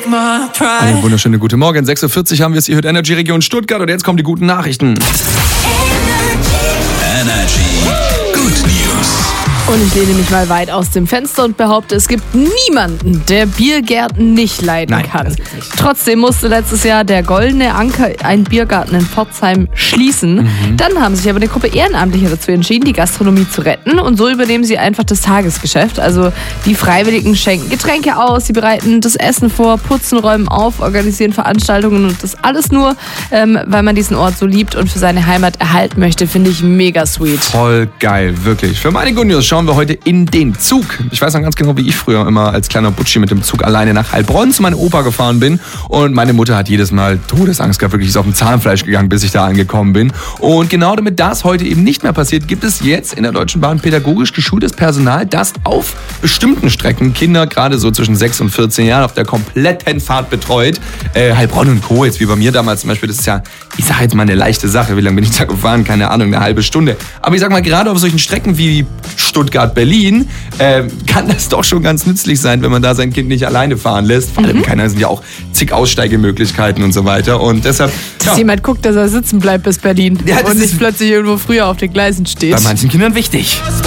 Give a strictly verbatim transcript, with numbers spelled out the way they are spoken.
Eine wunderschöne gute Morgen. sechs Uhr vierzig haben wir es. Ihr hört Energy Region Stuttgart und jetzt kommen die guten Nachrichten. Energy Good News. Und ich lehne mich mal weit aus dem Fenster und behaupte, es gibt niemanden, der Biergärten nicht leiden Nein, kann. das gibt's nicht. Trotzdem musste letztes Jahr der Goldene Anker einen Biergarten in Pforzheim schließen. Mhm. Dann Dann haben sich aber eine Gruppe Ehrenamtlicher dazu entschieden, die Gastronomie zu retten. Und so übernehmen sie einfach das Tagesgeschäft. Also die Freiwilligen schenken Getränke aus, sie bereiten das Essen vor, putzen, räumen auf, organisieren Veranstaltungen und das alles nur, ähm, weil man diesen Ort so liebt und für seine Heimat erhalten möchte. Finde ich mega sweet. Voll geil, wirklich. Für meine Good News schauen wir heute in den Zug. Ich weiß noch ganz genau, wie ich früher immer als kleiner Butschi mit dem Zug alleine nach Heilbronn zu meiner Opa gefahren bin. Und meine Mutter hat jedes Mal Todesangst gehabt, wirklich ist auf dem Zahnfleisch gegangen, bis ich da angekommen bin. Und genau damit das heute eben nicht mehr passiert, gibt es jetzt in der Deutschen Bahn pädagogisch geschultes Personal, das auf bestimmten Strecken Kinder gerade so zwischen sechs und vierzehn Jahren auf der kompletten Fahrt betreut. Äh, Heilbronn und Co. jetzt wie bei mir damals zum Beispiel, das ist ja, ich sage jetzt mal eine leichte Sache. Wie lange bin ich da gefahren? Keine Ahnung, eine halbe Stunde. Aber ich sag mal, gerade auf solchen Strecken wie Stuttgart, Berlin, äh, kann das doch schon ganz nützlich sein, wenn man da sein Kind nicht alleine fahren lässt. Vor allem, mhm. keiner sind ja auch zig Aussteigemöglichkeiten und so weiter. Und deshalb, Dass ja, jemand guckt, dass er sitzen bleibt bis Berlin Ja, das und nicht ist plötzlich irgendwo früher auf den Gleisen steht. bei manchen Kindern wichtig.